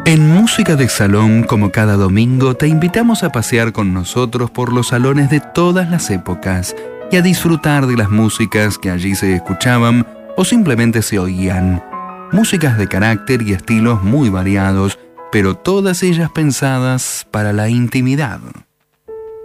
En Música de Salón, como cada domingo, te invitamos a pasear con nosotros por los salones de todas las épocas y a disfrutar de las músicas que allí se escuchaban o simplemente se oían. Músicas de carácter y estilos muy variados, pero todas ellas pensadas para la intimidad.